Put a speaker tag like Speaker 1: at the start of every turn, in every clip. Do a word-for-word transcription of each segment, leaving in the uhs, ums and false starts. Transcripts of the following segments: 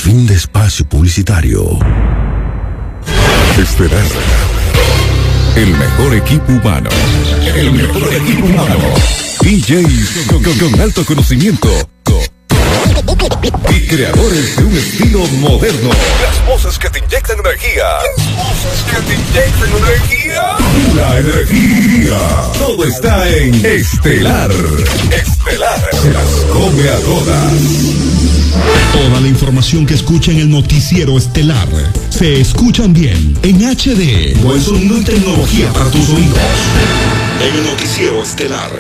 Speaker 1: Fin de espacio publicitario.
Speaker 2: Estelar. El mejor equipo humano. El mejor equipo humano. D Js con, con, con alto conocimiento y creadores de un estilo moderno. Las voces que te inyectan energía. Las voces que te inyectan energía. La energía. Todo está en Estelar. Estelar se las come a todas.
Speaker 3: Toda la información que escucha en el noticiero Estelar se escuchan bien en H D. Buen sonido y tecnología para tus oídos. En el noticiero Estelar.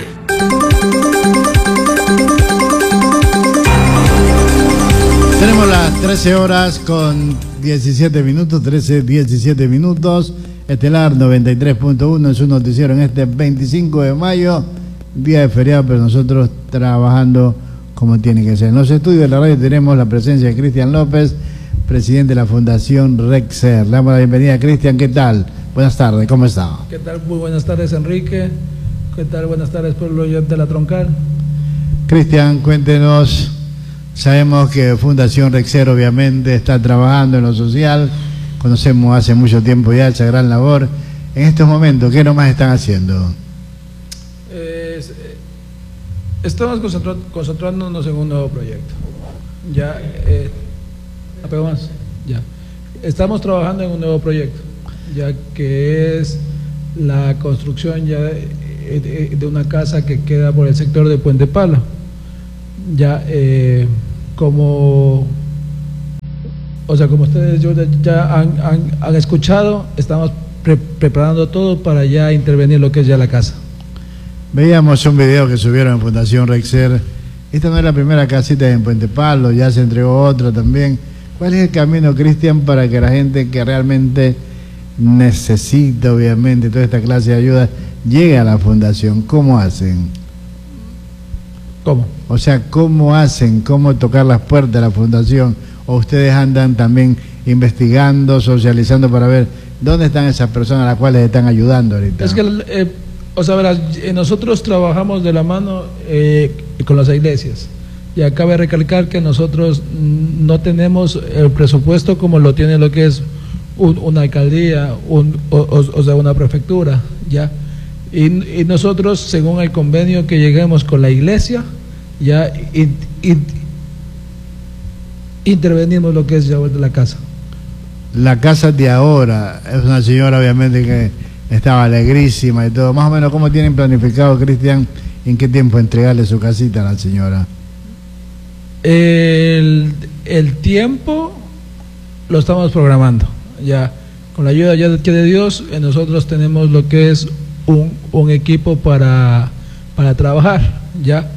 Speaker 4: Tenemos las trece horas con diecisiete minutos, trece, diecisiete minutos. Estelar noventa y tres punto uno es su noticiero en este veinticinco de mayo, día de feriado, pero nosotros trabajando como tiene que ser. En los estudios de la radio tenemos la presencia de Cristian López, presidente de la Fundación Rexer. Le damos la bienvenida a Cristian. ¿Qué tal? Buenas tardes, ¿cómo está?
Speaker 5: ¿Qué tal? Muy buenas tardes, Enrique. ¿Qué tal? Buenas tardes, pueblo de la Troncal.
Speaker 4: Cristian, cuéntenos. Sabemos que Fundación Rexer obviamente está trabajando en lo social. Conocemos hace mucho tiempo ya esa gran labor. En estos momentos, ¿qué nomás están haciendo?
Speaker 5: Eh, estamos concentra concentrándonos en un nuevo proyecto. Ya, eh, ¿apego más? Ya. Estamos trabajando en un nuevo proyecto, ya que es la construcción ya de, de una casa que queda por el sector de Puente Palo. Ya, eh, como, o sea, como ustedes ya han, han, han escuchado, estamos pre preparando todo para ya intervenir lo que es ya la casa.
Speaker 4: Veíamos un video que subieron en Fundación Rexer. Esta no es la primera casita en Puente Palo, ya se entregó otra también. ¿Cuál es el camino, Cristian, para que la gente que realmente necesita, obviamente, toda esta clase de ayuda llegue a la Fundación? ¿Cómo hacen?
Speaker 5: ¿Cómo?
Speaker 4: O sea, ¿cómo hacen? ¿Cómo tocar las puertas de la Fundación? ¿O ustedes andan también investigando, socializando para ver dónde están esas personas a las cuales están ayudando ahorita?
Speaker 5: Es que, eh, o sea, verás, nosotros trabajamos de la mano eh, con las iglesias. Y acaba de recalcar que nosotros no tenemos el presupuesto como lo tiene lo que es un, una alcaldía, un, o, o, o sea, una prefectura, ¿ya? Y, y nosotros, según el convenio que lleguemos con la iglesia, ya in, in, intervenimos lo que es ya la casa.
Speaker 4: La casa de ahora es una señora obviamente que estaba alegrísima y todo. Más o menos, ¿cómo tienen planificado, Cristian, en qué tiempo entregarle su casita a la señora?
Speaker 5: El, el tiempo lo estamos programando. Ya con la ayuda ya de, de Dios, nosotros tenemos lo que es un, un equipo para, para trabajar, ya.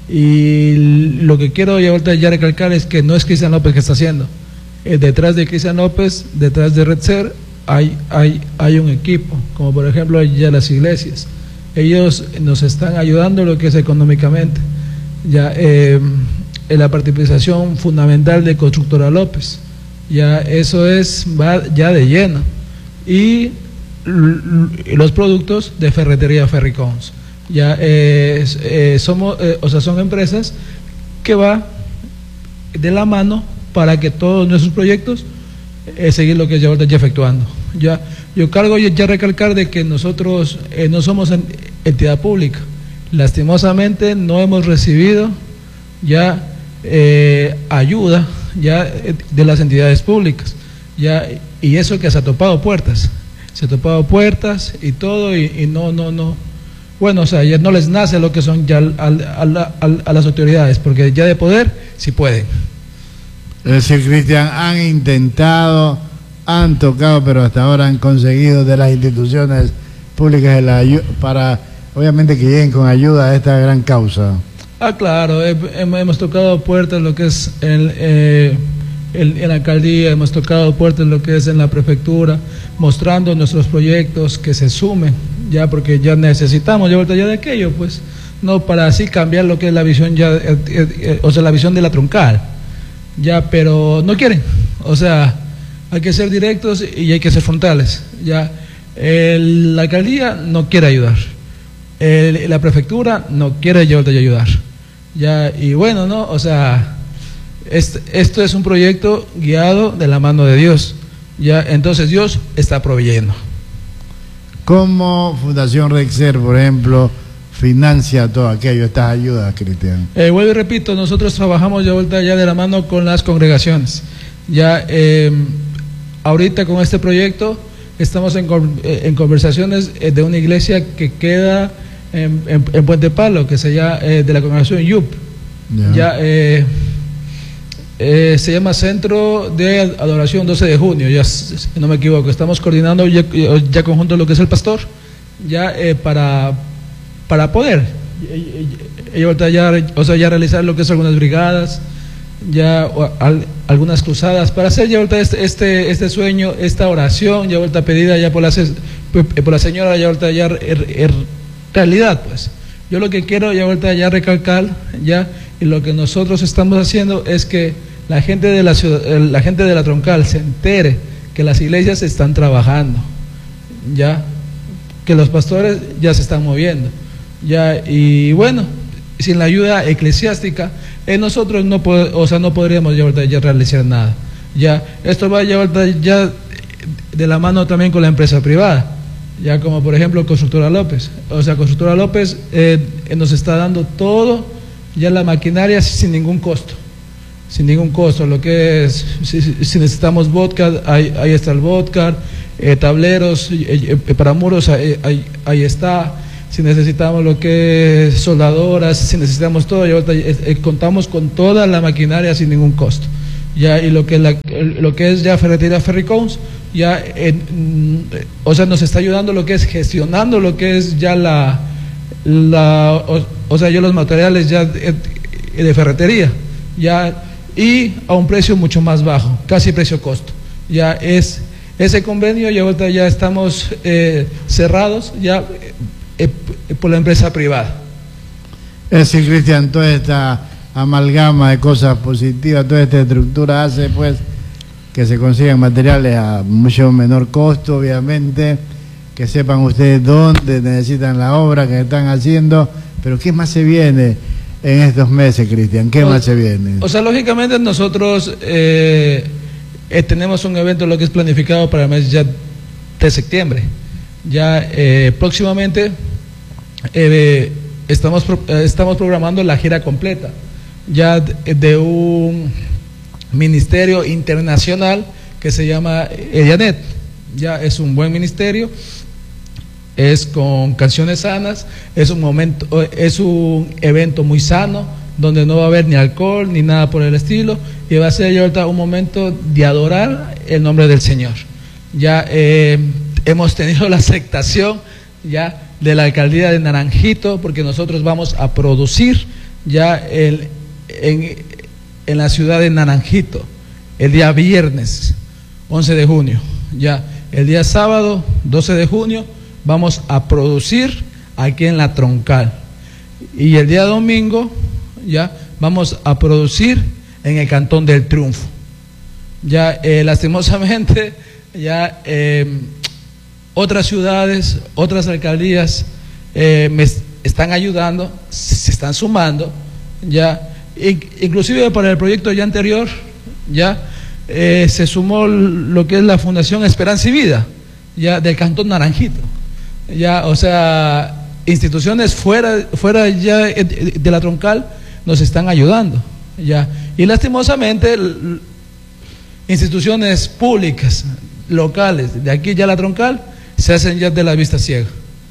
Speaker 5: Y lo que quiero ya, ya recalcar es que no es Cristian López que está haciendo. Eh, detrás de Cristian López, detrás de Rexer, hay, hay, hay un equipo, como por ejemplo ya las iglesias. Ellos nos están ayudando lo que es económicamente. Ya eh, en la participación fundamental de Constructora López. Ya eso es, va ya de lleno. Y los productos de Ferretería Ferricons. Ya eh, eh, somos, eh, o sea, son empresas que va de la mano para que todos nuestros proyectos eh, seguir lo que ya ya efectuando. Ya yo cargo ya, ya recalcar de que nosotros eh, no somos entidad pública. Lastimosamente no hemos recibido ya eh, ayuda ya eh, de las entidades públicas. Ya, y eso que se ha topado puertas, se ha topado puertas y todo y, y no no no bueno, o sea, ya no les nace lo que son ya a, a, a, a las autoridades, porque ya de poder sí pueden.
Speaker 4: Es decir, Cristian, han intentado, han tocado, pero hasta ahora han conseguido de las instituciones públicas de la, para, obviamente, que lleguen con ayuda a esta gran causa.
Speaker 5: Ah, claro, he, hemos tocado puertas lo que es el, eh, el, en la alcaldía, hemos tocado puertas lo que es en la prefectura, mostrando nuestros proyectos que se sumen, ya porque ya necesitamos ya vuelta ya de aquello, pues, no para así cambiar lo que es la visión ya, eh, eh, o sea, la visión de la Troncal, ya, pero no quieren, o sea, hay que ser directos y hay que ser frontales, ya, el, la alcaldía no quiere ayudar, el, la prefectura no quiere ya ayudar, ya, y bueno, no, o sea, este, esto es un proyecto guiado de la mano de Dios, ya, entonces Dios está proveyendo.
Speaker 4: ¿Cómo Fundación Rexer, por ejemplo, financia todo aquello, estas ayudas, Cristian?
Speaker 5: Eh, vuelvo y repito, nosotros trabajamos ya vuelta ya de la mano con las congregaciones. Ya eh, ahorita con este proyecto estamos en, en conversaciones de una iglesia que queda en, en, en Puente Palo, que se llama eh, de la congregación Y U P. Ya, ya eh, eh, se llama Centro de Adoración doce de junio, ya si no me equivoco. Estamos coordinando ya, ya conjunto lo que es el pastor, ya eh, para para poder ya, ya, o sea, ya realizar lo que es algunas brigadas, ya al, algunas cruzadas, para hacer ya ahorita este, este, este sueño, esta oración, ya ahorita pedida ya por la, por la señora, ya ahorita ya er, er, realidad, pues. Yo lo que quiero ya ahorita ya recalcar, ya, y lo que nosotros estamos haciendo es que la gente de la ciudad, la gente de la Troncal se entere que las iglesias están trabajando, ya, que los pastores ya se están moviendo, ya, y bueno, sin la ayuda eclesiástica, eh, nosotros no, o sea, no podríamos ya, ya realizar nada. Ya, esto va ya, ya de la mano también con la empresa privada, ya como por ejemplo Constructora López. O sea, Constructora López eh, nos está dando todo, ya la maquinaria sin ningún costo, sin ningún costo. Lo que es, si, si necesitamos vodka, ahí, ahí está el vodka, eh, tableros eh, eh, para muros, ahí, ahí, ahí está. Si necesitamos lo que es soldadoras, si necesitamos todo, ya, eh, contamos con toda la maquinaria sin ningún costo. Ya, y lo que, la, lo que es ya Ferretería Ferricons, ya, en, o sea, nos está ayudando lo que es gestionando lo que es ya la, la o, o sea, yo los materiales ya de, de ferretería, ya, y a un precio mucho más bajo, casi precio costo. Ya es ese convenio, ya ahorita ya estamos eh, cerrados, ya eh, por la empresa privada.
Speaker 4: Es decir, Cristian, toda esta amalgama de cosas positivas, toda esta estructura hace pues que se consigan materiales a mucho menor costo, obviamente, que sepan ustedes dónde necesitan la obra que están haciendo, pero ¿qué más se viene en estos meses, Cristian? ¿Qué o, más se viene?
Speaker 5: O sea, lógicamente nosotros eh, eh, tenemos un evento lo que es planificado para el mes ya de septiembre. Ya eh, próximamente eh, estamos, eh, estamos programando la gira completa ya de, de un ministerio internacional que se llama Edianet. Ya es un buen ministerio, es con canciones sanas, es un momento, es un evento muy sano donde no va a haber ni alcohol ni nada por el estilo, y va a ser ya ahorita un momento de adorar el nombre del Señor. Ya eh, hemos tenido la aceptación ya de la alcaldía de Naranjito, porque nosotros vamos a producir ya el, en, en la ciudad de Naranjito el día viernes once de junio, ya el día sábado doce de junio vamos a producir aquí en la Troncal, y el día domingo ya vamos a producir en el Cantón del Triunfo. Ya eh, lastimosamente ya eh, otras ciudades, otras alcaldías eh, me están ayudando, se están sumando, ya, inclusive para el proyecto ya anterior, ya eh, se sumó lo que es la Fundación Esperanza y Vida, ya del Cantón Naranjito, ya, o sea, instituciones fuera, fuera ya de la Troncal nos están ayudando, ya, y lastimosamente instituciones públicas, locales, de aquí ya la Troncal, se hacen ya de la vista ciega.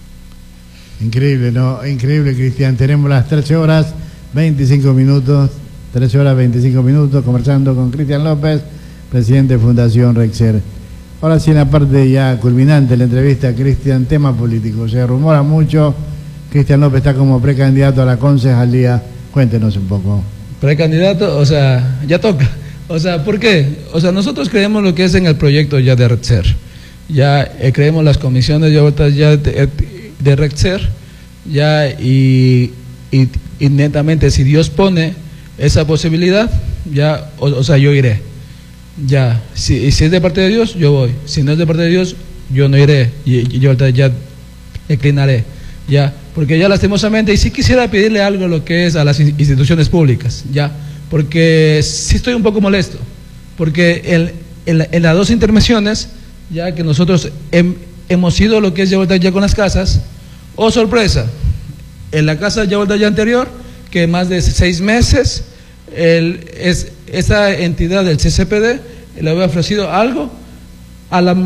Speaker 4: Increíble, ¿no? Increíble, Cristian. Tenemos las trece horas veinticinco minutos, trece horas veinticinco minutos, conversando con Cristian López, presidente de Fundación Rexer. Ahora sí, en la parte ya culminante de la entrevista, Cristian, tema político. Se rumora mucho, Cristian López está como precandidato a la concejalía. Cuéntenos un poco.
Speaker 5: Precandidato, o sea, ya toca. O sea, ¿por qué? O sea, nosotros creemos lo que es en el proyecto ya de Rexer. Ya eh, creemos las comisiones ya, ya de, de Rexer, ya, y, y, y netamente si Dios pone esa posibilidad, ya, o, o sea, yo iré. Ya, si, si es de parte de Dios, yo voy. Si no es de parte de Dios, yo no iré. Y, y yo ya declinaré. Ya, porque ya lastimosamente, y si quisiera pedirle algo lo que es a las instituciones públicas, ya, porque sí estoy un poco molesto, porque en, en, en las dos intervenciones, ya que nosotros hem, hemos ido lo que es ya, ya con las casas, oh sorpresa, en la casa ya, ya anterior, que más de seis meses, el, es, esa entidad del C C P D le había ofrecido algo a la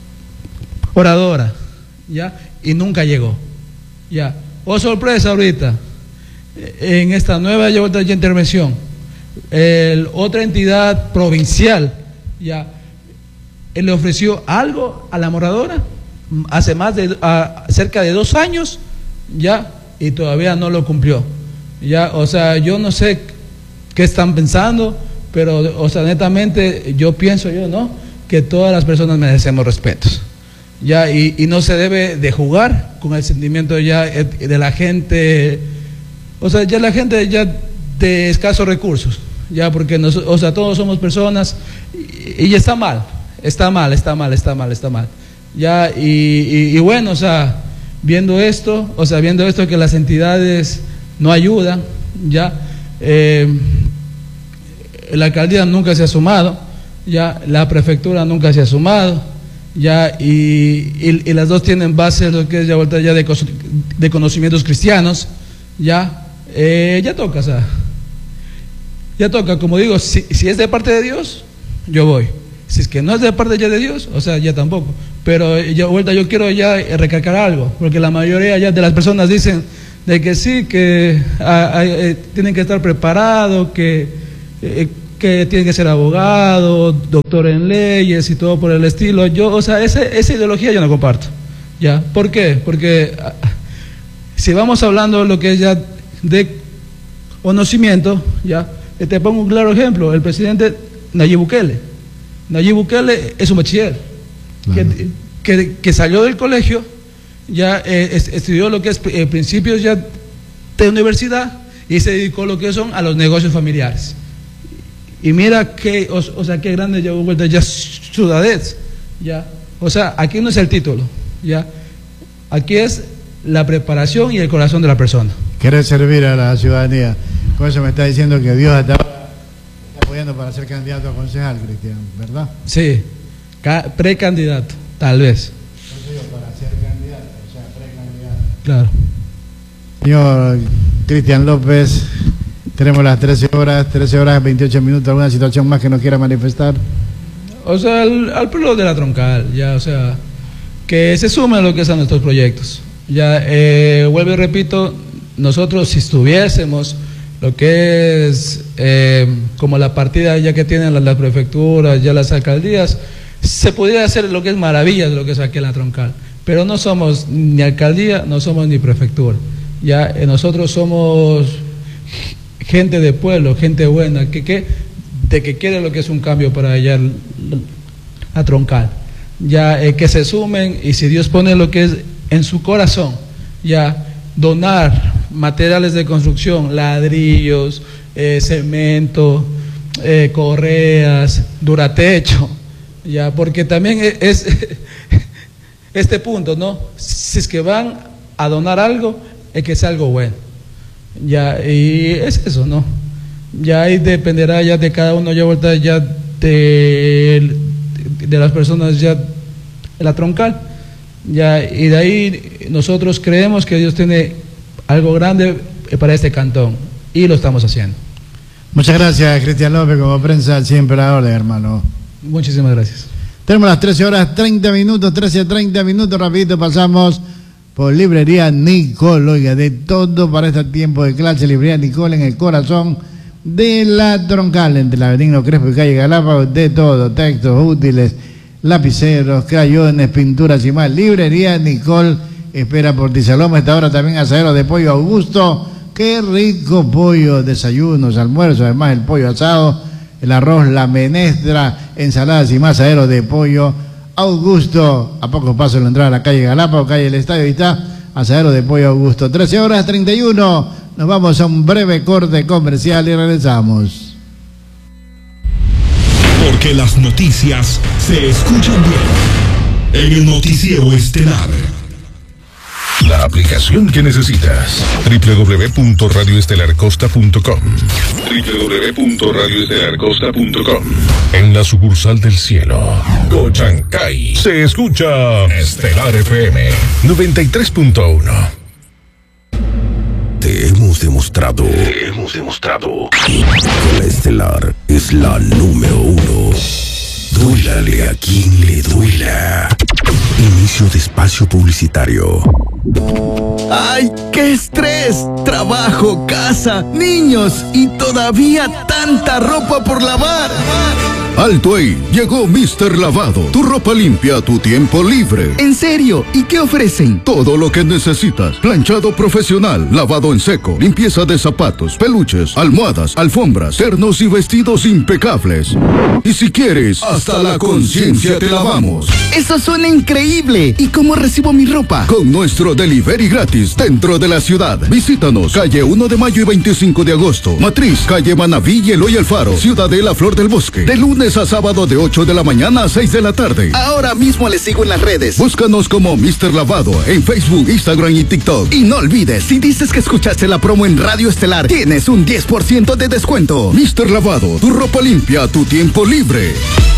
Speaker 5: oradora, ya, y nunca llegó, ya. Oh sorpresa ahorita, en esta nueva ya, ya intervención, el, otra entidad provincial, ya, él le ofreció algo a la moradora hace más de a, cerca de dos años, ya, y todavía no lo cumplió, ya. O sea, yo no sé qué están pensando, pero, o sea, netamente yo pienso yo, ¿no?, que todas las personas merecemos respetos, ya, y, y no se debe de jugar con el sentimiento ya de la gente, o sea, ya la gente ya de escasos recursos, ya, porque nos, o sea, todos somos personas y, y está mal, está mal, está mal, está mal, está mal, ya, y, y, y bueno, o sea, viendo esto, o sea, viendo esto que las entidades no ayudan, ya, eh, la alcaldía nunca se ha sumado, ya, la prefectura nunca se ha sumado, ya, y, y, y las dos tienen base lo que es ya, ya de, de conocimientos cristianos, ya, eh, ya toca, o sea, ya toca, como digo, si, si es de parte de Dios, yo voy, si es que no es de parte ya de Dios, o sea, ya tampoco, pero ya vuelta yo quiero ya recalcar algo, porque la mayoría ya de las personas dicen de que sí, que a, a, eh, tienen que estar preparados, que eh, que tiene que ser abogado, doctor en leyes y todo por el estilo. Yo, o sea, esa, esa ideología yo no comparto, ¿ya? ¿Por qué? Porque si vamos hablando de lo que es ya de conocimiento, ¿ya? Te pongo un claro ejemplo, el presidente Nayib Bukele. Nayib Bukele es un bachiller, claro, que, que, que salió del colegio, ya eh, estudió lo que es eh, principios ya de universidad y se dedicó a lo que son a los negocios familiares. Y mira que, o, o sea, qué grande ya vuelta ya ciudadez, ya. O sea, aquí no es el título, ya. Aquí es la preparación y el corazón de la persona.
Speaker 4: Querer servir a la ciudadanía. Con eso me está diciendo que Dios hasta ahora está apoyando para ser candidato a concejal, Cristian, ¿verdad?
Speaker 5: Sí, precandidato, tal vez.
Speaker 4: No sé yo, para ser candidato, o sea, precandidato.
Speaker 5: Claro.
Speaker 4: Señor Cristian López, tenemos las trece horas, trece horas, veintiocho minutos. ¿Alguna situación más que nos quiera manifestar?
Speaker 5: O sea, al, al pueblo de la Troncal, ya, o sea, que se sume a lo que son nuestros proyectos. Ya, eh, vuelvo y repito, nosotros si estuviésemos lo que es eh, como la partida ya que tienen las, las prefecturas, ya las alcaldías, se pudiera hacer lo que es maravillas de lo que es aquí en la Troncal, pero no somos ni alcaldía, no somos ni prefectura. Ya, eh, nosotros somos gente de pueblo, gente buena, que, que, de que quiere lo que es un cambio para allá a Troncal, ya, eh, que se sumen, y si Dios pone lo que es en su corazón, ya, donar materiales de construcción, ladrillos, eh, cemento, eh, correas, duratecho, ya, porque también es este punto, ¿no? Si es que van a donar algo, es que sea algo bueno. Ya, y es eso, ¿no? Ya ahí dependerá ya de cada uno, ya vuelta ya de, de las personas ya de la Troncal, ya, y de ahí nosotros creemos que Dios tiene algo grande para este cantón y lo estamos haciendo.
Speaker 4: Muchas gracias, Cristian López, como prensa siempre a la orden, hermano.
Speaker 5: Muchísimas gracias.
Speaker 4: Tenemos las trece horas, treinta minutos, trece, treinta minutos, rapidito pasamos por Librería Nicole, oiga, de todo para este tiempo de clase. Librería Nicole en el corazón de la Troncal, entre la Benigno Crespo y calle Galápagos, de todo, textos útiles, lapiceros, crayones, pinturas y más. Librería Nicole espera por ti. Saloma, esta hora también asadero de pollo Augusto. Qué rico pollo, desayunos, almuerzos, además el pollo asado, el arroz, la menestra, ensaladas y más. Asadero de pollo Augusto, a pocos pasos de la entrada a la calle Galápagos, calle El Estadio, y está asadero de pollo Augusto. trece horas treinta y uno, nos vamos a un breve corte comercial y regresamos.
Speaker 3: Porque las noticias se escuchan bien en el noticiero estelar.
Speaker 2: La aplicación que necesitas. doble u doble u doble u punto radio estelar costa punto com. doble u doble u doble u punto radio estelar costa punto com. En la sucursal del cielo, Cochancay, se escucha Estelar F M noventa y tres punto uno.
Speaker 1: Te hemos demostrado. Te hemos demostrado. Que la Estelar es la número uno. Duélale a quien le duela. Inicio de espacio publicitario.
Speaker 6: ¡Ay, qué estrés! Trabajo, casa, niños y todavía tanta ropa por lavar.
Speaker 7: Alto ahí, llegó míster Lavado, tu ropa limpia a tu tiempo libre.
Speaker 6: ¿En serio? ¿Y qué ofrecen?
Speaker 7: Todo lo que necesitas, planchado profesional, lavado en seco, limpieza de zapatos, peluches, almohadas, alfombras, ternos y vestidos impecables. Y si quieres, hasta la conciencia te lavamos.
Speaker 6: ¡Eso suena increíble! ¿Y cómo recibo mi ropa?
Speaker 7: Con nuestro delivery gratis dentro de la ciudad. Visítanos, calle uno de mayo y veinticinco de agosto. Matriz, calle Manaví y Eloy Alfaro, Ciudadela Flor del Bosque. De lunes a sábado de ocho de la mañana a seis de la tarde.
Speaker 6: Ahora mismo les sigo en las redes.
Speaker 7: Búscanos como míster Lavado en Facebook, Instagram y TikTok.
Speaker 6: Y no olvides, si dices que escuchaste la promo en Radio Estelar, tienes un diez por ciento de descuento.
Speaker 7: míster Lavado, tu ropa limpia a tu tiempo libre.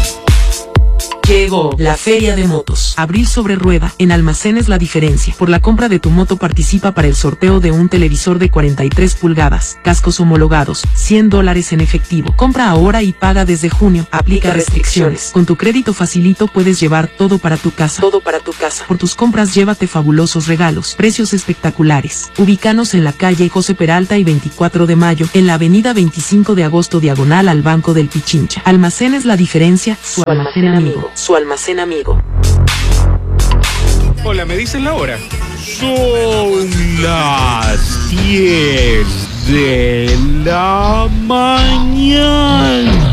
Speaker 8: Llegó la Feria de Motos. Abril sobre rueda, en Almacenes La Diferencia. Por la compra de tu moto participa para el sorteo de un televisor de cuarenta y tres pulgadas, cascos homologados, cien dólares en efectivo. Compra ahora y paga desde junio. Aplica restricciones. Con tu crédito facilito puedes llevar todo para tu casa. Todo para tu casa. Por tus compras llévate fabulosos regalos. Precios espectaculares. Ubícanos en la calle José Peralta y veinticuatro de mayo, en la avenida veinticinco de agosto diagonal al Banco del Pichincha. Almacenes La Diferencia, su almacén amigo. Su almacén amigo.
Speaker 9: Hola, ¿me dicen la hora? Son las diez de la mañana.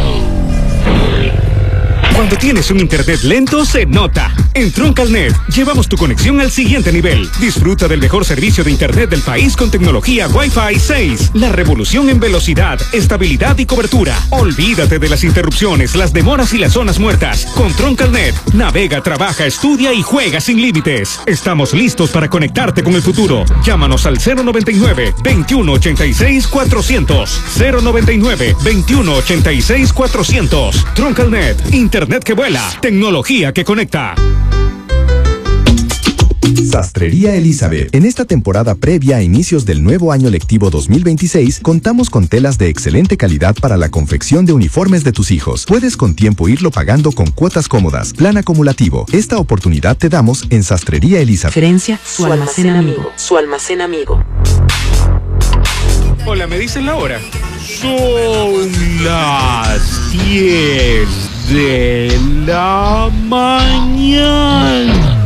Speaker 9: Cuando tienes un internet lento, se nota. En Troncalnet, llevamos tu conexión al siguiente nivel. Disfruta del mejor servicio de internet del país con tecnología Wi-Fi seis. La revolución en velocidad, estabilidad y cobertura. Olvídate de las interrupciones, las demoras y las zonas muertas. Con Troncalnet, navega, trabaja, estudia y juega sin límites. Estamos listos para conectarte con el futuro. Llámanos al cero noventa y nueve, veintiuno ochenta y seis, cuatrocientos. cero noventa y nueve, veintiuno ochenta y seis, cuatrocientos. Troncalnet, internet que vuela, tecnología que conecta.
Speaker 10: Sastrería Elizabeth. En esta temporada previa a inicios del nuevo año lectivo dos mil veintiséis, contamos con telas de excelente calidad para la confección de uniformes de tus hijos. Puedes con tiempo irlo pagando con cuotas cómodas. Plan acumulativo. Esta oportunidad te damos en Sastrería Elizabeth.
Speaker 8: Referencia, su almacén amigo. Su almacén amigo.
Speaker 9: Hola, ¿me dicen la hora? Son las diez de la mañana.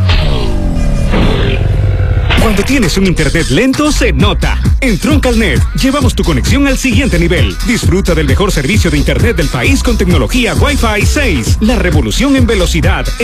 Speaker 9: Cuando tienes un internet lento, se nota. En Troncalnet, llevamos tu conexión al siguiente nivel. Disfruta del mejor servicio de internet del país con tecnología Wi-Fi seis. La revolución en velocidad,